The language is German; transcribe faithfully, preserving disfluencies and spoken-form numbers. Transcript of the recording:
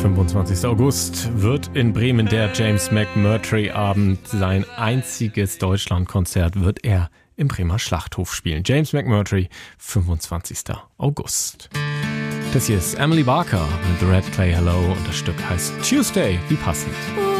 fünfundzwanzigster August wird in Bremen der James McMurtry Abend. Sein einziges Deutschlandkonzert wird er im Bremer Schlachthof spielen. James McMurtry, fünfundzwanzigster August. Das hier ist Emily Barker mit Red Clay Hello und das Stück heißt Tuesday. Wie passend.